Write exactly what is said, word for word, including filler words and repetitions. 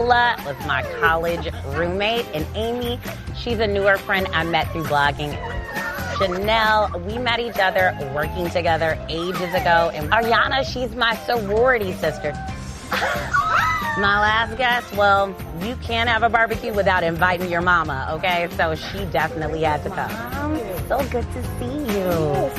Kayla was my college roommate. And Amy, she's a newer friend I met through blogging. Chanel, we met each other working together ages ago. And Ariana, she's my sorority sister. My last guest, well, you can't have a barbecue without inviting your mama, okay? So she definitely had to come. Mom, so good to see you.